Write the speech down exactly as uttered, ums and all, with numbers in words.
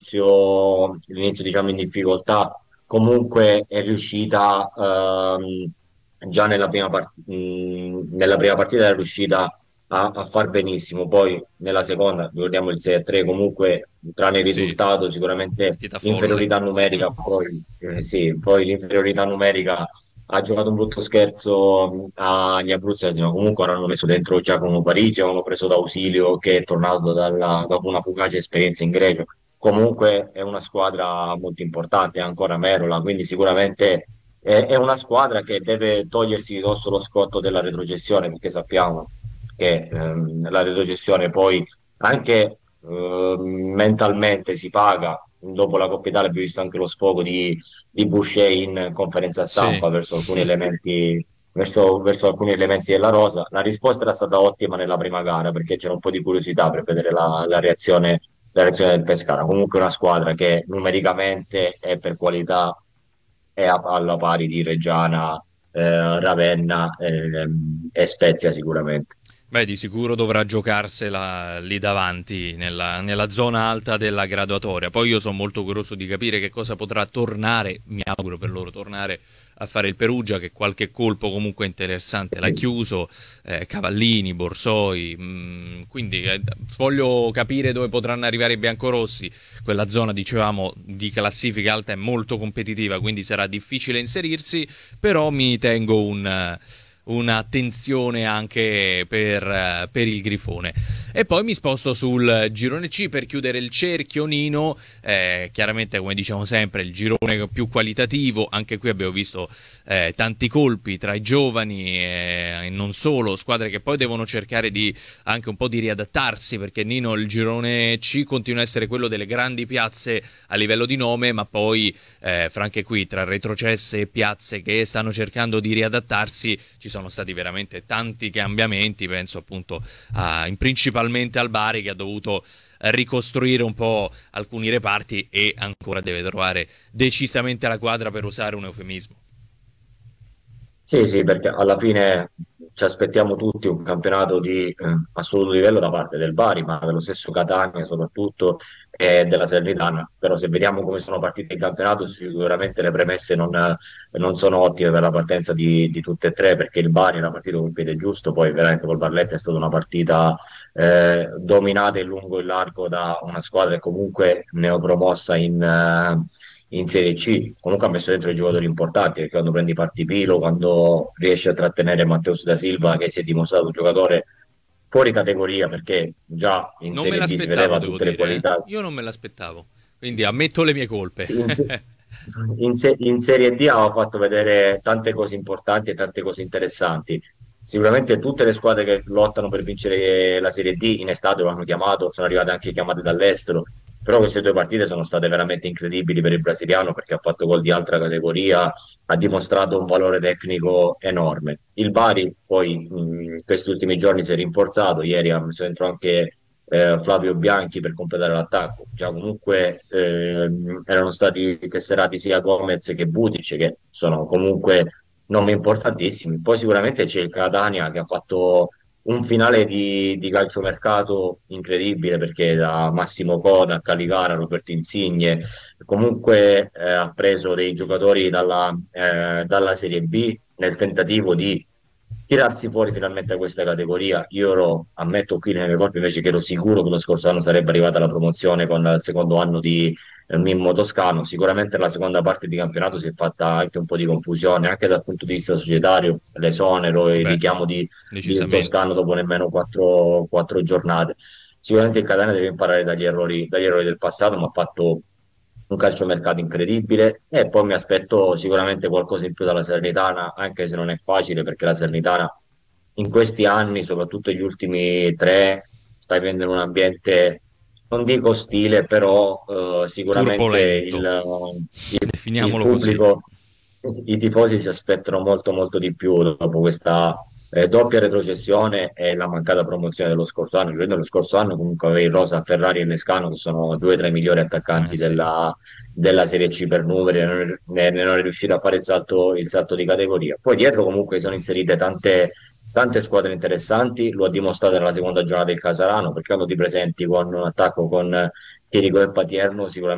l'inizio, l'inizio diciamo in difficoltà, comunque è riuscita ehm, già nella prima, par- mh, nella prima partita è riuscita a, a far benissimo. Poi nella seconda, ricordiamo il sei a tre, comunque tranne il Sì, risultato, sicuramente partita folle. l'inferiorità numerica, poi, eh, sì, poi l'inferiorità numerica ha giocato un brutto scherzo mh, agli abruzzesi, ma comunque hanno messo dentro Giacomo Parigi, avevano preso d'ausilio che è tornato dalla- dopo una fugace esperienza in Grecia. Comunque è una squadra molto importante, è ancora Merola, quindi sicuramente è, è una squadra che deve togliersi di dosso lo scotto della retrocessione, perché sappiamo che ehm, la retrocessione poi anche ehm, mentalmente si paga. Dopo la Coppa Italia abbiamo visto anche lo sfogo di, di Boucher in conferenza Sì. stampa verso alcuni elementi, verso, verso alcuni elementi della rosa. La risposta era stata ottima nella prima gara perché c'era un po' di curiosità per vedere la, la reazione, la reazione del Pescara. Comunque una squadra che numericamente e per qualità è a- alla pari di Reggiana, eh, Ravenna ehm, e Spezia sicuramente. Beh, di sicuro dovrà giocarsela lì davanti, nella, nella zona alta della graduatoria. Poi io sono molto curioso di capire che cosa potrà tornare, mi auguro per loro, tornare a fare il Perugia, che qualche colpo comunque interessante l'ha chiuso, eh, Cavallini, Borsoi, mh, quindi eh, voglio capire dove potranno arrivare i biancorossi. Quella zona, dicevamo, di classifica alta è molto competitiva, quindi sarà difficile inserirsi, però mi tengo un... eh, un'attenzione anche per, eh, per il Grifone. E poi mi sposto sul girone C per chiudere il cerchio, Nino. Eh, chiaramente, come diciamo sempre, il girone più qualitativo. Anche qui abbiamo visto eh, tanti colpi tra i giovani eh, e non solo, squadre che poi devono cercare di anche un po' di riadattarsi, perché Nino, il girone C continua a essere quello delle grandi piazze a livello di nome, ma poi eh, fra anche qui tra retrocesse e piazze che stanno cercando di riadattarsi ci sono stati veramente tanti cambiamenti. Penso appunto a, in, principalmente al Bari, che ha dovuto ricostruire un po' alcuni reparti e ancora deve trovare decisamente la quadra, per usare un eufemismo. Sì, sì, perché alla fine ci aspettiamo tutti un campionato di eh, assoluto livello da parte del Bari, ma dello stesso Catania soprattutto e della Salernitana. Però se vediamo come sono partite in campionato, sicuramente le premesse non, non sono ottime per la partenza di, di tutte e tre, perché il Bari era partito con il piede giusto, poi veramente col Barletta è stata una partita eh, dominata in lungo e in largo da una squadra che comunque neopromossa in... eh, in Serie C. Comunque ha messo dentro i giocatori importanti perché quando prendi Partipilo, quando riesce a trattenere Matteus da Silva, che si è dimostrato un giocatore fuori categoria perché già in Non me Serie B si l'aspettavo, vedeva devo tutte le dire, eh? qualità. Io non me l'aspettavo, Sì, quindi ammetto le mie colpe. sì, in, se- in se- in Serie D aveva fatto vedere tante cose importanti e tante cose interessanti. Sicuramente tutte le squadre che lottano per vincere la Serie D in estate lo hanno chiamato, sono arrivate anche chiamate dall'estero, però queste due partite sono state veramente incredibili per il brasiliano perché ha fatto gol di altra categoria, ha dimostrato un valore tecnico enorme. Il Bari poi in questi ultimi giorni si è rinforzato, ieri ha messo dentro anche eh, Flavio Bianchi per completare l'attacco. Già comunque ehm, erano stati tesserati sia Gomez che Budic, che sono comunque nomi importantissimi. Poi sicuramente c'è il Catania che ha fatto un finale di, di calciomercato incredibile perché da Massimo Coda a Caligara, Roberto Insigne, comunque eh, ha preso dei giocatori dalla, eh, dalla Serie B nel tentativo di tirarsi fuori finalmente da questa categoria. Io ero, ammetto qui nei miei colpi invece che ero sicuro che lo scorso anno sarebbe arrivata la promozione con il secondo anno di eh, Mimmo Toscano. Sicuramente la seconda parte di campionato si è fatta anche un po' di confusione, anche dal punto di vista societario, l'esonero, il Beh, richiamo di, di decisamente. Toscano dopo nemmeno quattro, quattro giornate. Sicuramente il Catania deve imparare dagli errori, dagli errori del passato, ma ha fatto un calciomercato incredibile e poi mi aspetto sicuramente qualcosa in più dalla Salernitana, anche se non è facile perché la Salernitana in questi anni, soprattutto gli ultimi tre, sta vivendo in un ambiente, non dico ostile, però eh, sicuramente Turbolento, il, il- il definiamolo così. pubblico, i tifosi si aspettano molto molto di più dopo questa eh, doppia retrocessione e la mancata promozione dello scorso anno. Ricordo lo scorso anno comunque avevi Rosa, Ferrari e Lescano che sono due tra i migliori Eh attaccanti sì. della, della Serie C per numeri, e non, ne, ne non è riuscito a fare il salto, il salto di categoria. Poi dietro comunque sono inserite tante, tante squadre interessanti, lo ha dimostrato nella seconda giornata del Casarano, perché quando ti presenti con un attacco con Chirico e Patierno sicuramente